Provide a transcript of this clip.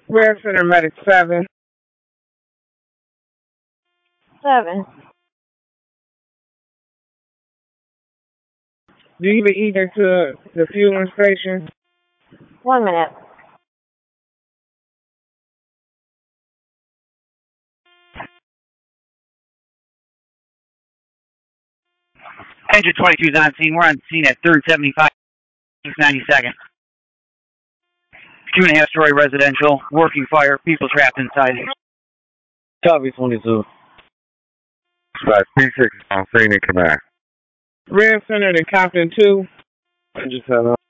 Red Center Medic 7. 7. Do you be either to the fueling station? 1 minute. Engine 22's on scene. We're on scene at 3rd 75, 92nd. 2.5-story residential, working fire, people trapped inside. Copy 22. P6 on scene in command. Red Center to Compton 2. Just had